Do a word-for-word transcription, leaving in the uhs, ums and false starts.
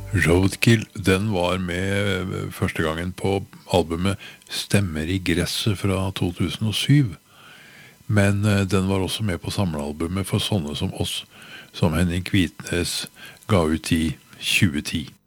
Roadkill, den var med første gangen på albumet Stemmer i gresset fra to tusen og syv. Men den var også med på samlealbumet For sånne som oss, som Henning Kvitnes ga ut i tjue ti.